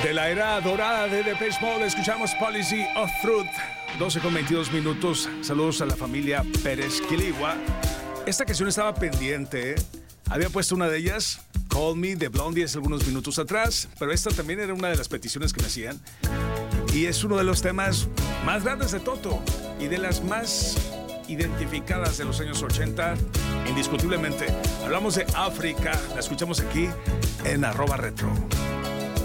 De la era dorada de Depeche Mode escuchamos Policy of Truth, 12:22. Saludos a la familia Pérez Quiligua. Esta canción estaba pendiente, había puesto una de ellas, Call Me, de Blondie, hace algunos minutos atrás, pero esta también era una de las peticiones que me hacían. Y es uno de los temas más grandes de Toto y de las más identificadas de los años 80, indiscutiblemente. Hablamos de África, la escuchamos aquí en @retro.